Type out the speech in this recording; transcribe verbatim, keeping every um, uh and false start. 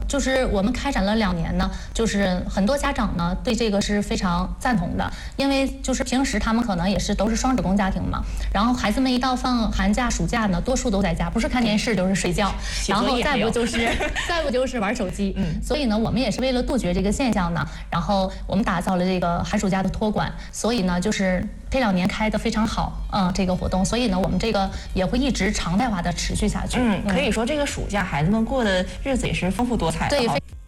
就是我们开展了两年呢，就是很多家长呢对这个是非常赞同的，因为就是平时他们可能也是都是双职工家庭嘛，然后孩子们一到放寒假、暑假呢，多数都在家，不是看电视就是睡觉，然后再不就是再不就是玩手机。嗯，所以呢，我们也是为了杜绝这个现象呢，然后我们打造了这个寒暑假的托管，所以呢，就是这两年开的非常好，嗯，这个活动，所以呢，我们这个也会一直常态化的持续下去。 嗯，可以说这个暑假孩子们过的日子也是丰富多彩的。 对。